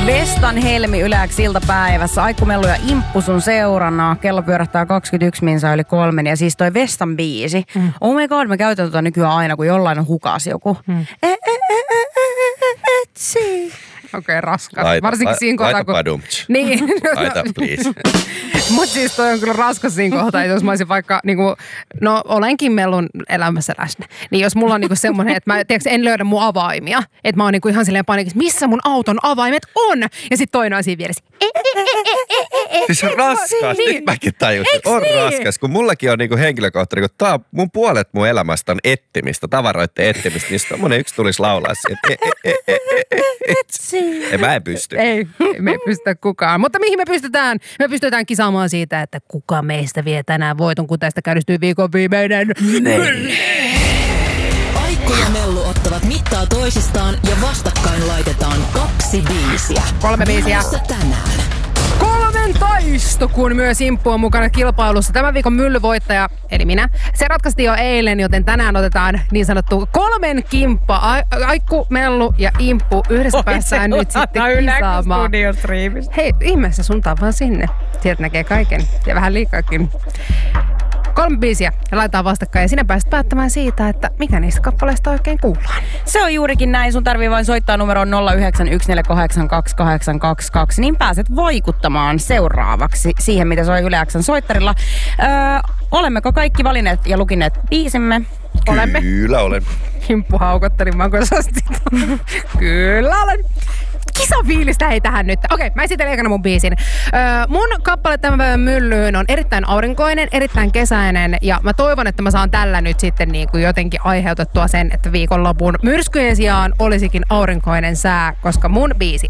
Vestan Helmi Yle X iltapäivässä. Aikku Mellu ja Imppu sun seurana. Kello pyörähtää 21 minsa yli 3. Ja siis toi Vestan biisi. Oh my god, me käytetään tota nykyään aina, kun jollain on hukas joku. Etsi. Okei, raskas. Varsinkin siinä kohtaa, kun... Niin. Laita, please. Mutta siis toi on kyllä raskas siinä kohtaa, jos mä olisin vaikka, niinku, no olenkin Mellun elämässä läsnä. Niin jos mulla on niinku semmoinen, että mä en löydä mun avaimia. Että mä oon niinku ihan silleen panikissa, missä mun auton avaimet on? Ja sit toinen on siinä vieressä. Siis on raskas. Niin. Nyt mäkin tajusin. On niin? Raskas. Kun mullakin on niinku henkilökohtainen, kun tää on mun puolet mun elämästä on ettimistä, tavaroiden ettimistä. Niin tommonen yksi tulisi laulaa siihen. Mä en pysty. Ei, me ei pystytä kukaan. Mutta mihin me pystytään? Me pystytään kisaamaan siitä, että kuka meistä vie tänään voiton, kun tästä käynnistyy viikon viimeinen. Aikku ja Mellu ottavat mittaa toisistaan ja vastakkain laitetaan 2 biisiä. 3 biisiä. Tänään. 13, kun myös Imppu on mukana kilpailussa. Tämän viikon myllyvoittaja, eli minä. Se ratkaistiin jo eilen, joten tänään otetaan niin sanottu 3 kimppa. Aikku, Mellu ja Imppu yhdessä päässään nyt sitten kisaamaan. Hei, ihmeessä suuntaan vaan sinne. Sieltä näkee kaiken ja vähän liikaakin. 3 biisiä ja laitetaan vastakkain ja sinä pääset päättämään siitä, että mikä niistä kappaleista oikein kuullaan. Se on juurikin näin. Sun tarvii vain soittaa numeroon 0914822822, niin pääset vaikuttamaan seuraavaksi siihen, mitä soi Yle X:n soittarilla. Olemmeko kaikki valinneet ja lukineet biisimme? Olemme. Kyllä olen. Himppu haukotteli makosasti. Kyllä olen. Kisafiilistä ei tähän nyt. Okei, mä esitän ekana mun biisin. Mun kappale tämän päivän myllyyn on erittäin aurinkoinen, erittäin kesäinen ja mä toivon, että mä saan tällä nyt sitten niin kuin jotenkin aiheutettua sen, että viikonlopun myrskyjen sijaan olisikin aurinkoinen sää, koska mun biisi